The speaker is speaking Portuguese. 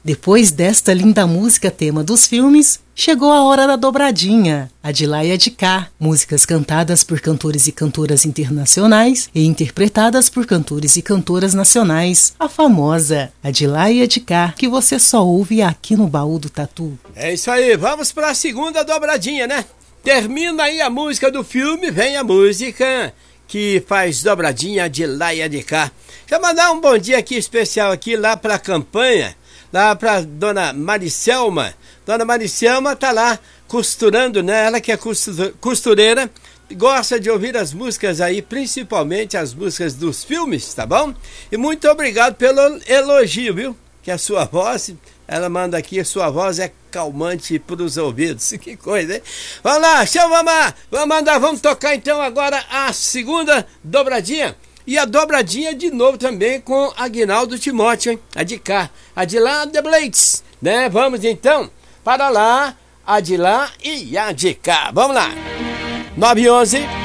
Depois desta linda música tema dos filmes, chegou a hora da dobradinha, a de lá e a de cá. Músicas cantadas por cantores e cantoras internacionais e interpretadas por cantores e cantoras nacionais. A famosa, a de lá e a de cá, que você só ouve aqui no Baú do Tatu. É isso aí, vamos para a segunda dobradinha, né? Termina aí a música do filme, vem a música que faz dobradinha de lá e a de cá. Já mandar um bom dia aqui especial aqui lá para a campanha, lá para dona Maricelma. Dona Maricelma tá lá costurando, né? Ela que é costureira, gosta de ouvir as músicas aí, principalmente as músicas dos filmes, tá bom? E muito obrigado pelo elogio, viu? Que a sua voz, ela manda aqui, a sua voz é calmante para os ouvidos. Que coisa, hein? Vamos lá, vamos tocar então agora a segunda dobradinha. E a dobradinha de novo também com Aguinaldo Timóteo, hein? A de cá, a de lá, The Blades, né? Vamos então para lá, a de lá e a de cá. Vamos lá. 9 e 11.